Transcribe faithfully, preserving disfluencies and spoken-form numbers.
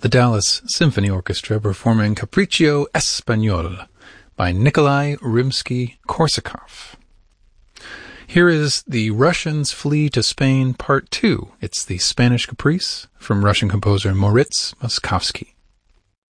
the Dallas Symphony Orchestra performing Capriccio Espagnol by Nikolai Rimsky-Korsakov. Here is The Russians Flee to Spain Part two. It's the Spanish Caprice from Russian composer Moritz Moszkowski.